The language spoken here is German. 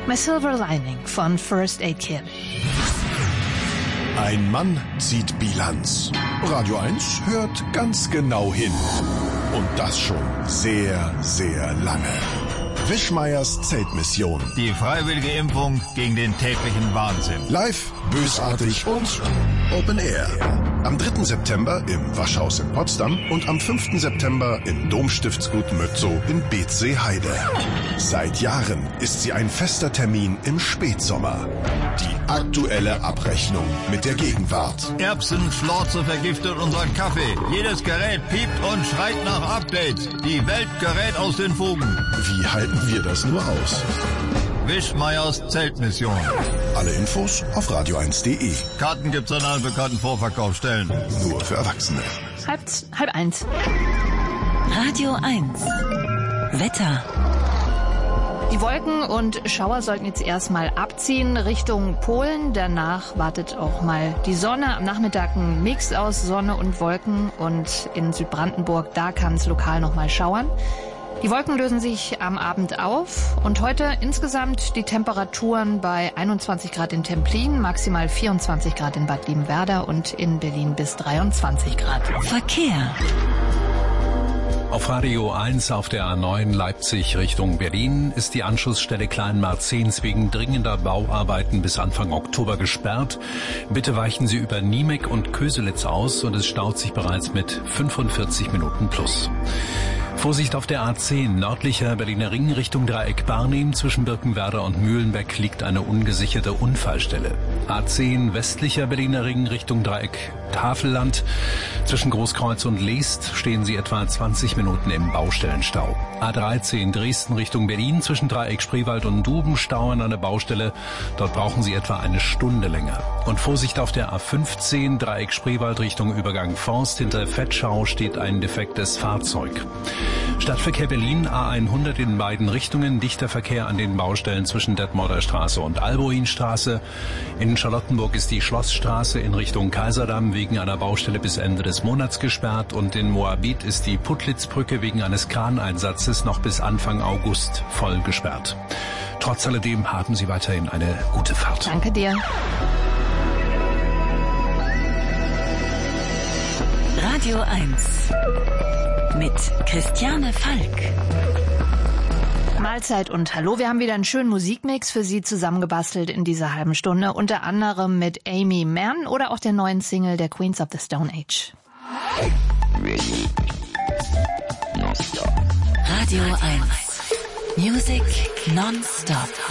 My Silver Lining von First Aid Kit. Ein Mann zieht Bilanz. Radio 1 hört ganz genau hin. Und das schon sehr, sehr lange. Wischmeiers Zeltmission. Die freiwillige Impfung gegen den täglichen Wahnsinn. Live, bösartig und Open Air. Am 3. September im Waschhaus in Potsdam und am 5. September im Domstiftsgut Mötzow in Beetzsee-Heide. Seit Jahren ist sie ein fester Termin im Spätsommer. Die aktuelle Abrechnung mit der Gegenwart. Erbsenschlorze vergiftet unseren Kaffee. Jedes Gerät piept und schreit nach Updates. Die Welt gerät aus den Fugen. Wie halten wir das nur aus? Wischmeiers Zeltmission. Alle Infos auf radio1.de. Karten gibt's an allen bekannten Vorverkaufsstellen. Nur für Erwachsene. Halb eins. Radio 1. Wetter. Die Wolken und Schauer sollten jetzt erstmal abziehen Richtung Polen. Danach wartet auch mal die Sonne. Am Nachmittag ein Mix aus Sonne und Wolken. Und in Südbrandenburg, da kann es lokal noch mal schauern. Die Wolken lösen sich am Abend auf und heute insgesamt die Temperaturen bei 21 Grad in Templin, maximal 24 Grad in Bad Liebenwerda und in Berlin bis 23 Grad. Verkehr. Auf Radio 1 auf der A9 Leipzig Richtung Berlin ist die Anschlussstelle Kleinmarzens wegen dringender Bauarbeiten bis Anfang Oktober gesperrt. Bitte weichen Sie über Niemek und Köselitz aus und es staut sich bereits mit 45 Minuten plus. Vorsicht auf der A10 nördlicher Berliner Ring Richtung Dreieck Barnim. Zwischen Birkenwerder und Mühlenbeck liegt eine ungesicherte Unfallstelle. A10 westlicher Berliner Ring Richtung Dreieck Tafelland. Zwischen Großkreuz und Leest stehen Sie etwa 20 Minuten im Baustellenstau. A13 Dresden Richtung Berlin. Zwischen Dreieck Spreewald und Duben Stau an einer Baustelle. Dort brauchen Sie etwa eine Stunde länger. Und Vorsicht auf der A15 Dreieck Spreewald Richtung Übergang Forst. Hinter Vetschau steht ein defektes Fahrzeug. Stadtverkehr Berlin, A100 in beiden Richtungen, dichter Verkehr an den Baustellen zwischen Detmolder Straße und Alboinstraße. In Charlottenburg ist die Schlossstraße in Richtung Kaiserdamm wegen einer Baustelle bis Ende des Monats gesperrt und in Moabit ist die Puttlitzbrücke wegen eines Kraneinsatzes noch bis Anfang August voll gesperrt. Trotz alledem haben Sie weiterhin eine gute Fahrt. Danke dir. Radio 1 mit Christiane Falk. Mahlzeit und Hallo. Wir haben wieder einen schönen Musikmix für Sie zusammengebastelt in dieser halben Stunde. Unter anderem mit Amy Mann oder auch der neuen Single der Queens of the Stone Age. Radio 1 Music non-stop.